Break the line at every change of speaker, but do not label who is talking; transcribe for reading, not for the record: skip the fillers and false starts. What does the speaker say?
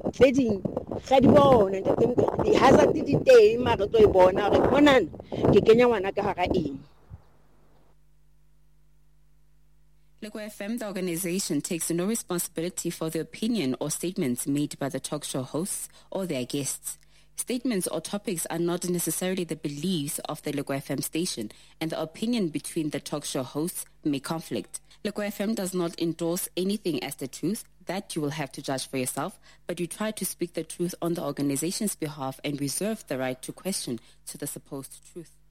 tse ding ga di bona di hazard di teng mara tlo e bona re bona ke kenya ngwana ka hara eng.
Lego FM, the organization, takes no responsibility for the opinion or statements made by the talk show hosts or their guests. Statements or topics are not necessarily the beliefs of the Lego FM station, and the opinion between the talk show hosts may conflict. Lego FM does not endorse anything as the truth. That you will have to judge for yourself, but you try to speak the truth on the organization's behalf and reserve the right to question to the supposed truth.